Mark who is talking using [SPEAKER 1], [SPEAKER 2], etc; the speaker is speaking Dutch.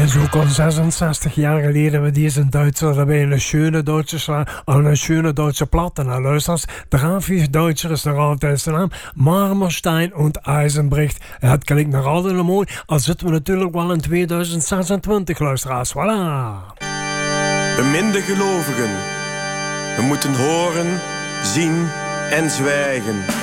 [SPEAKER 1] is ook al 66 jaar geleden met deze Duitser dabei een schöne deutsche Platte. Na luisters, 3-4 Duitscher ist noch auf der Naam Marmorstein und Eisenbricht. Het klinkt nog altijd mooi, al zitten we natuurlijk wel in 2026, luisteraars. Voilà.
[SPEAKER 2] Beminde gelovigen, we moeten horen, zien en zwijgen.